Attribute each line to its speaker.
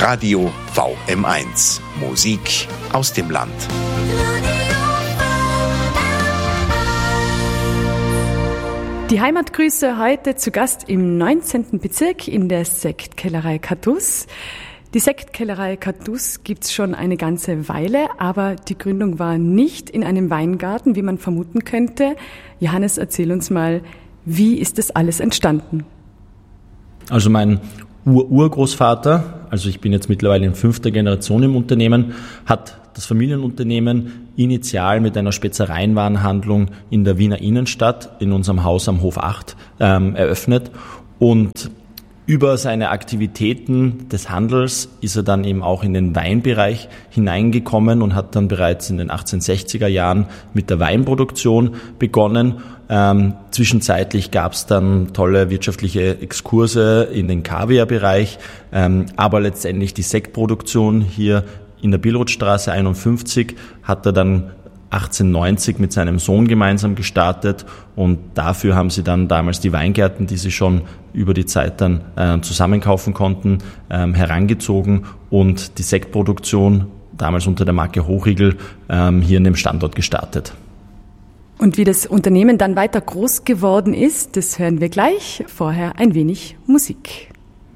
Speaker 1: Radio VM1. Musik aus dem Land.
Speaker 2: Die Heimatgrüße heute zu Gast im 19. Bezirk in der Sektkellerei Cardus. Die Sektkellerei Cardus gibt's schon eine ganze Weile, aber die Gründung war nicht in einem Weingarten, wie man vermuten könnte. Johannes, erzähl uns mal, wie ist das alles entstanden?
Speaker 3: Also mein Urgroßvater, also ich bin jetzt mittlerweile in 5. Generation im Unternehmen, hat das Familienunternehmen initial mit einer Spezereienwarenhandlung in der Wiener Innenstadt in unserem Haus am Hof 8 eröffnet, und über seine Aktivitäten des Handels ist er dann eben auch in den Weinbereich hineingekommen und hat dann bereits in den 1860er Jahren mit der Weinproduktion begonnen. Zwischenzeitlich gab es dann tolle wirtschaftliche Exkurse in den Kaviarbereich, aber letztendlich die Sektproduktion hier in der Billrothstraße 51 hat er dann 1890 mit seinem Sohn gemeinsam gestartet, und dafür haben sie dann damals die Weingärten, die sie schon über die Zeit dann zusammenkaufen konnten, herangezogen und die Sektproduktion damals unter der Marke Hochriegel hier in dem Standort gestartet.
Speaker 2: Und wie das Unternehmen dann weiter groß geworden ist, das hören wir gleich. Vorher ein wenig Musik.